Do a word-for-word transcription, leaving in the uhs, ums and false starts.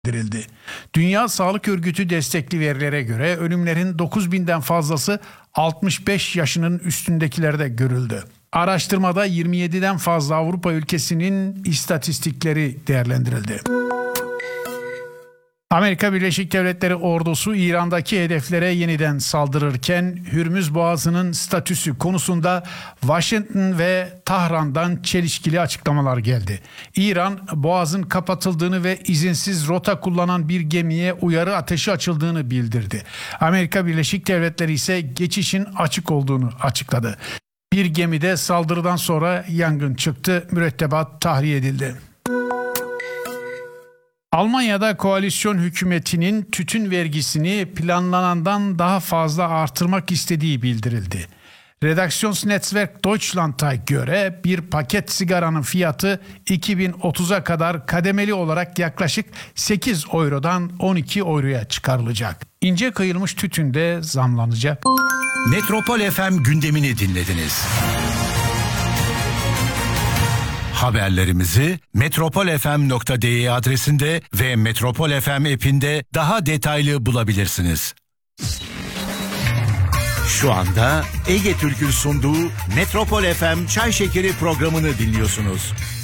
bildirildi. Dünya Sağlık Örgütü destekli verilere göre ölümlerin dokuz binden fazlası altmış beş yaşının üstündekilerde görüldü. Araştırmada yirmi yediden fazla Avrupa ülkesinin istatistikleri değerlendirildi. Amerika Birleşik Devletleri ordusu İran'daki hedeflere yeniden saldırırken Hürmüz Boğazı'nın statüsü konusunda Washington ve Tahran'dan çelişkili açıklamalar geldi. İran, Boğaz'ın kapatıldığını ve izinsiz rota kullanan bir gemiye uyarı ateşi açıldığını bildirdi. Amerika Birleşik Devletleri ise geçişin açık olduğunu açıkladı. Bir gemide saldırıdan sonra yangın çıktı, mürettebat tahliye edildi. Almanya'da koalisyon hükümetinin tütün vergisini planlanandan daha fazla artırmak istediği bildirildi. Redaktionsnetzwerk Deutschland'a göre bir paket sigaranın fiyatı iki bin otuza kadar kademeli olarak yaklaşık sekiz eurodan on iki euroya çıkarılacak. İnce kıyılmış tütün de zamlanacak. Metropol F M gündemini dinlediniz. Haberlerimizi metropol f m nokta d e adresinde ve Metropol F M app'inde daha detaylı bulabilirsiniz. Şu anda Ege Türk'ün sunduğu Metropol F M Çay Şekeri programını dinliyorsunuz.